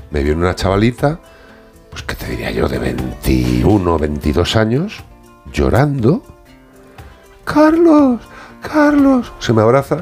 me viene una chavalita, pues qué te diría yo, de 21, 22 años, llorando. Carlos, se me abraza.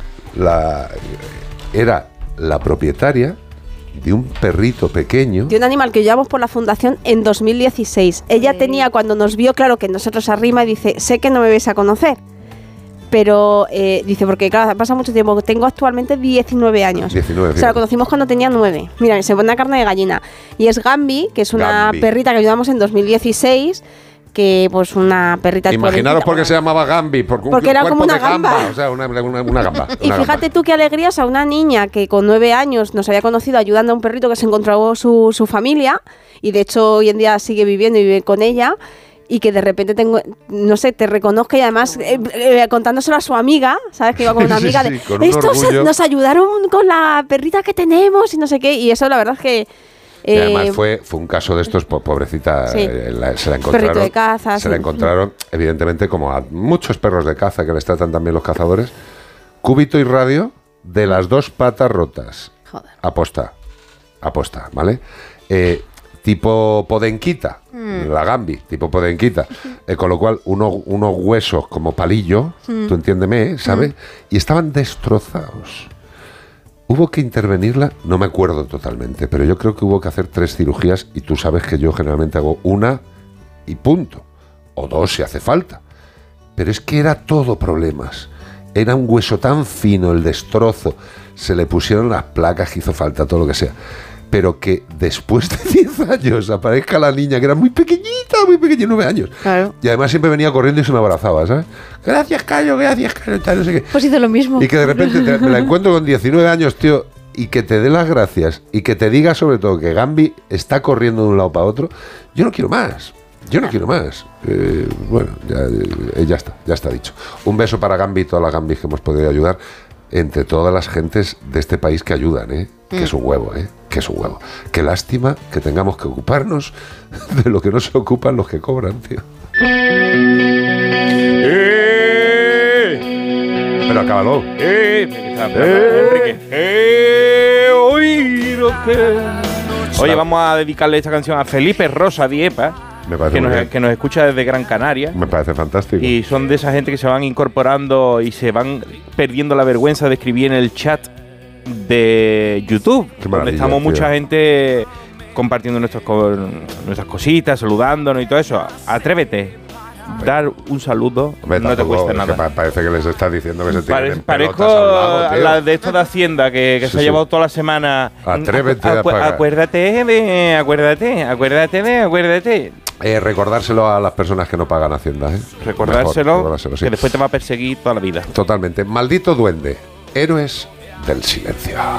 Era la propietaria de un perrito pequeño. De un animal que llevamos por la fundación en 2016. Ella tenía, cuando nos vio, claro que nosotros arrima y dice, sé que no me vais a conocer. Pero dice, porque claro, pasa mucho tiempo. Tengo actualmente 19 años. 19. O sea, la conocimos cuando tenía 9. Mira, se pone carne de gallina. Y es Gambi, que es una perrita que ayudamos en 2016. Que pues una perrita. Imaginaros por qué se llamaba Gambi, porque era como una gamba. O sea, una gamba. Y fíjate tú qué alegría, o sea, una niña que con 9 años nos había conocido ayudando a un perrito que se encontró su familia, y de hecho hoy en día sigue viviendo y vive con ella, y que de repente te reconozca, y además contándoselo a su amiga, ¿sabes? Que iba con una amiga sí, de estos nos ayudaron con la perrita que tenemos y no sé qué, y eso la verdad es que y además fue un caso de estos, pobrecita, sí. Se la encontraron. Perrito de caza. Se la encontraron, evidentemente, como a muchos perros de caza que les tratan también los cazadores, cúbito y radio de las 2 patas rotas. Joder. Aposta, ¿vale? Tipo podenquita, la Gambi, tipo podenquita, con lo cual unos huesos como palillo, tú entiéndeme, ¿sabes? Y estaban destrozados. Hubo que intervenirla, no me acuerdo totalmente, pero yo creo que hubo que hacer 3 cirugías, y tú sabes que yo generalmente hago 1 y punto, o 2 si hace falta. Pero es que era todo problemas. Era un hueso tan fino, el destrozo, se le pusieron las placas que hizo falta, todo lo que sea. Pero que después de 10 años aparezca la niña, que era muy pequeñita, 9 años. Claro. Y además siempre venía corriendo y se me abrazaba, ¿sabes? Gracias, Cayo, tal, no sé qué. Pues hizo lo mismo. Y que de repente me la encuentro con 19 años, tío, y que te dé las gracias, y que te diga sobre todo que Gambi está corriendo de un lado para otro. Yo no quiero más. Bueno, ya está dicho. Un beso para Gambi y todas las Gambis que hemos podido ayudar, entre todas las gentes de este país que ayudan, que es un huevo, que es un huevo. Qué lástima que tengamos que ocuparnos de lo que no se ocupan los que cobran, tío. Pero acábalo. Enrique. Oye, vamos a dedicarle esta canción a Felipe Rosa Diepa, que nos escucha desde Gran Canaria. Me parece fantástico. Y son de esa gente que se van incorporando y se van perdiendo la vergüenza de escribir en el chat de YouTube, donde estamos mucha gente compartiendo nuestras cositas, saludándonos y todo eso. Atrévete. Dar un saludo. No te cuesta nada. Parece que les estás diciendo que se tienen parezco la de esto de Hacienda que se ha llevado toda la semana. Atrévete a pagar. Acuérdate. Recordárselo a las personas que no pagan Hacienda, Recordárselo, sí. Que después te va a perseguir toda la vida. Totalmente. Maldito duende. Héroes del silencio.